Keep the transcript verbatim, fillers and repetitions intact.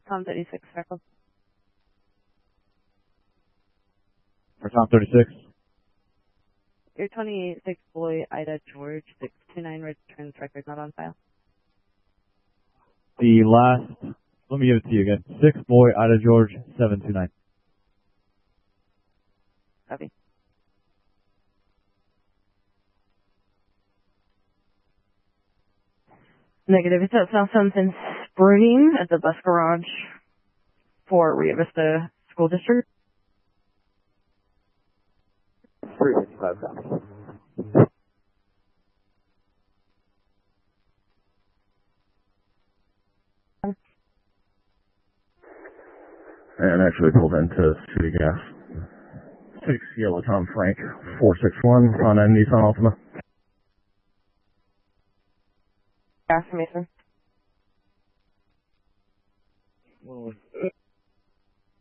Tom thirty-six, circle. For Tom thirty-six. Your twenty-eight, six boy, Ida George, six two nine returns record not on file. The last, let me give it to you again. six boy, Ida George, seven two nine. Copy. Negative. It's at South Sunset Spring at the bus garage for Rio Vista School District. three fifty-five. And actually pulled into City Gas. six Yellow Tom Frank, four six one on a Nissan Altima. Gas Mason. Well,